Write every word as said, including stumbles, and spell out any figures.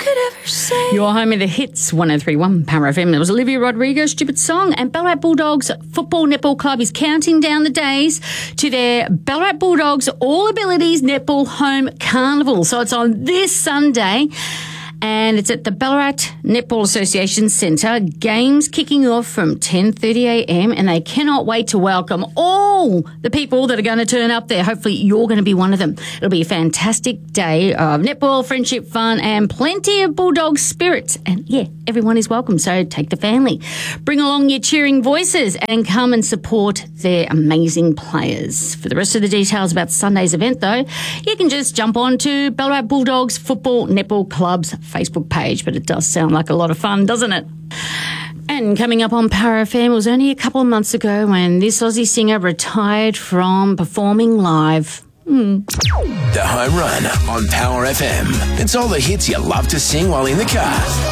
could ever say. Your home of the hits, one oh three point one Power F M. It was Olivia Rodrigo, Stupid Song, and Ballarat Bulldogs Football Netball Club is counting down the days to their Ballarat Bulldogs All Abilities Netball Home Carnival. So it's on this Sunday, and it's at the Ballarat Netball Association Centre. Games kicking off from ten thirty a m, and they cannot wait to welcome all the people that are going to turn up there. Hopefully you're going to be one of them. It'll be a fantastic day of netball, friendship, fun, and plenty of Bulldog spirits. And yeah, everyone is welcome, so take the family. Bring along your cheering voices and come and support their amazing players. For the rest of the details about Sunday's event, though, you can just jump on to Ballarat Bulldogs Football Netball Club's Facebook page, but it does sound like a lot of fun, doesn't it? And coming up on Power F M, it was only a couple of months ago when this Aussie singer retired from performing live. Mm. The Home Run on Power F M. It's all the hits you love to sing while in the car.